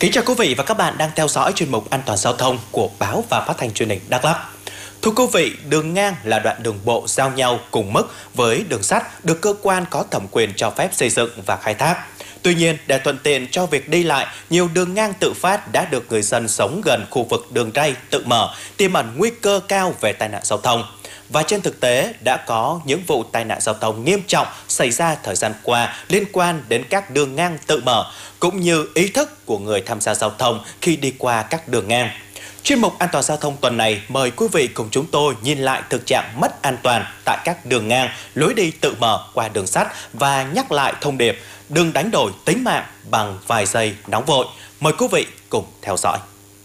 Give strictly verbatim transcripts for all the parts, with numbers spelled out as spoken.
Kính chào quý vị và các bạn đang theo dõi chuyên mục An toàn giao thông của Báo và Phát thanh Truyền hình Đắk Lắk. Thưa quý vị, đường ngang là đoạn đường bộ giao nhau cùng mức với đường sắt được cơ quan có thẩm quyền cho phép xây dựng và khai thác. Tuy nhiên, để thuận tiện cho việc đi lại, nhiều đường ngang tự phát đã được người dân sống gần khu vực đường ray tự mở, tiềm ẩn nguy cơ cao về tai nạn giao thông. Và trên thực tế, đã có những vụ tai nạn giao thông nghiêm trọng xảy ra thời gian qua liên quan đến các đường ngang tự mở, cũng như ý thức của người tham gia giao thông khi đi qua các đường ngang. Chuyên mục An toàn giao thông tuần này mời quý vị cùng chúng tôi nhìn lại thực trạng mất an toàn tại các đường ngang, lối đi tự mở qua đường sắt và nhắc lại thông điệp đừng đánh đổi tính mạng bằng vài giây nóng vội. Mời quý vị cùng theo dõi.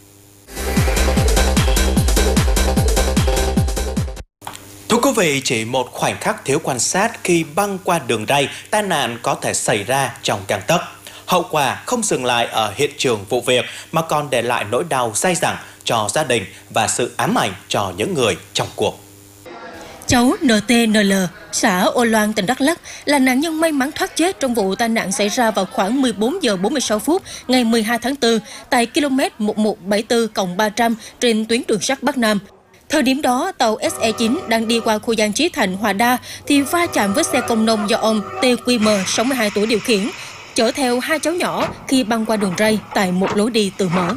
Thưa quý vị, chỉ một khoảnh khắc thiếu quan sát khi băng qua đường ray, tai nạn có thể xảy ra trong gang tấc. Hậu quả không dừng lại ở hiện trường vụ việc mà còn để lại nỗi đau dai dẳng cho gia đình và sự ám ảnh cho những người trong cuộc. Cháu en tê en lờ, xã Ô Loan, tỉnh Đắk Lắk là nạn nhân may mắn thoát chết trong vụ tai nạn xảy ra vào khoảng mười bốn giờ bốn mươi sáu phút ngày mười hai tháng tư tại km một một bảy tư cộng ba trăm trên tuyến đường sắt Bắc Nam. Thời điểm đó, tàu ét e chín đang đi qua khu Giang Chí Thạnh, Hòa Đa thì va chạm với xe công nông do ông tê quy em, sáu mươi hai tuổi điều khiển, chở theo hai cháu nhỏ khi băng qua đường ray tại một lối đi tự mở.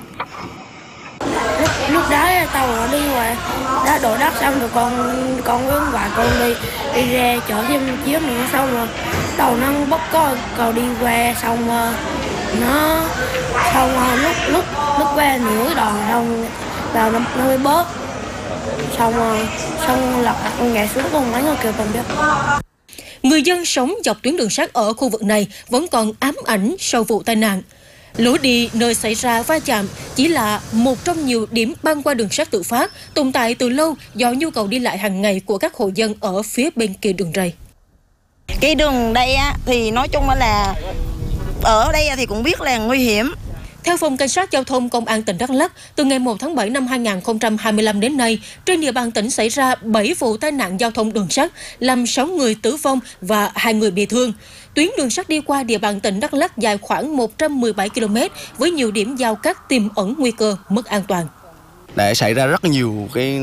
Lúc, lúc đó tàu nó đi ngoài đã đổ đất xong rồi con con với bà con đi đi ra chở thêm chiếc nữa, xong rồi tàu nó bốc có cầu đi qua, xong nó xong lúc lúc lúc qua nửa đòn xong tàu nó nó mới bớt, xong xong lật con nhảy xuống con mấy người kêu con biết. Người dân sống dọc tuyến đường sắt ở khu vực này vẫn còn ám ảnh sau vụ tai nạn. Lối đi nơi xảy ra va chạm chỉ là một trong nhiều điểm băng qua đường sắt tự phát tồn tại từ lâu do nhu cầu đi lại hàng ngày của các hộ dân ở phía bên kia đường ray. Cái đường đây á, thì nói chung là ở đây thì cũng biết là nguy hiểm. Theo Phòng Cảnh sát Giao thông Công an tỉnh Đắk Lắk, từ ngày một tháng bảy năm hai nghìn không trăm hai mươi lăm đến nay, trên địa bàn tỉnh xảy ra bảy vụ tai nạn giao thông đường sắt, làm sáu người tử vong và hai người bị thương. Tuyến đường sắt đi qua địa bàn tỉnh Đắk Lắk dài khoảng một trăm mười bảy ki lô mét với nhiều điểm giao cắt tiềm ẩn nguy cơ mất an toàn. Để xảy ra rất nhiều cái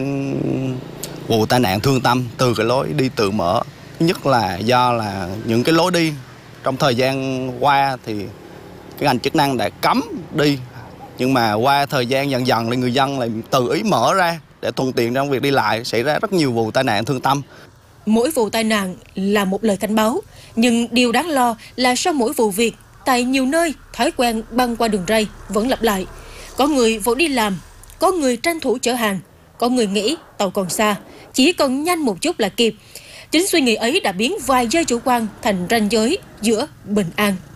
vụ tai nạn thương tâm từ cái lối đi tự mở. Nhất là do là những cái lối đi trong thời gian qua thì cái ngành chức năng đã cấm đi, nhưng mà qua thời gian dần dần thì người dân lại tự ý mở ra để thuận tiện trong việc đi lại, xảy ra rất nhiều vụ tai nạn thương tâm. Mỗi vụ tai nạn là một lời cảnh báo, nhưng điều đáng lo là sau mỗi vụ việc, tại nhiều nơi thói quen băng qua đường ray vẫn lặp lại. Có người vội đi làm, có người tranh thủ chở hàng, có người nghĩ tàu còn xa, chỉ cần nhanh một chút là kịp. Chính suy nghĩ ấy đã biến vài giây chủ quan thành ranh giới giữa bình an